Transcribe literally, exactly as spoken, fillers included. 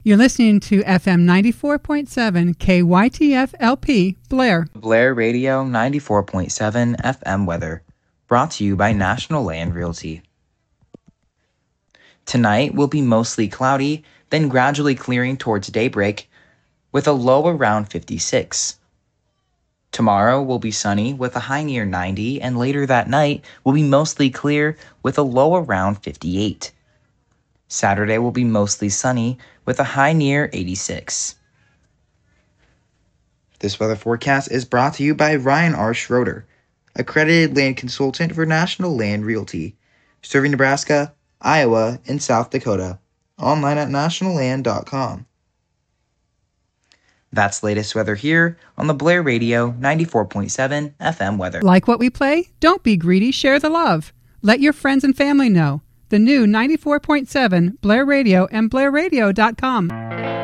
You're listening to F M ninety-four point seven K Y T F L P, Blair. Blair Radio ninety-four point seven F M weather, brought to you by National Land Realty. Tonight will be mostly cloudy, then gradually clearing towards daybreak, with a low around fifty-six. Tomorrow will be sunny with a high near ninety, and later that night will be mostly clear with a low around fifty-eight. Saturday will be mostly sunny with a high near eighty-six. This weather forecast is brought to you by Ryan R. Schroeder, accredited land consultant for National Land Realty, serving Nebraska, Iowa, and South Dakota. Online at national land dot com. That's latest weather here on the Blair Radio ninety-four point seven F M weather. Like what we play? Don't be greedy, share the love. Let your friends and family know. The new ninety-four point seven Blair Radio and blair radio dot com.